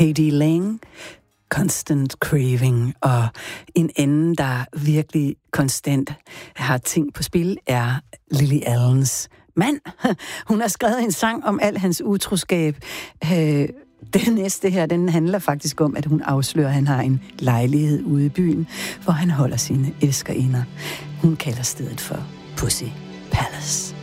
K.D. Lang, Constant Craving, og en anden, der virkelig konstant har ting på spil, er Lily Allens mand. Hun har skrevet en sang om al hans utroskab. Den næste her, den handler faktisk om, at hun afslører, at han har en lejlighed ude i byen, hvor han holder sine elskerinder. Hun kalder stedet for Pussy Palace.